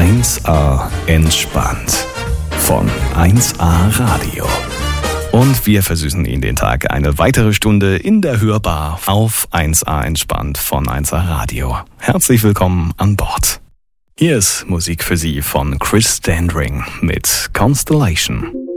1A entspannt von 1A Radio. Und wir versüßen Ihnen den Tag eine weitere Stunde in der Hörbar auf 1A entspannt von 1A Radio. Herzlich willkommen an Bord. Hier ist Musik für Sie von Chris Dandring mit Constellation.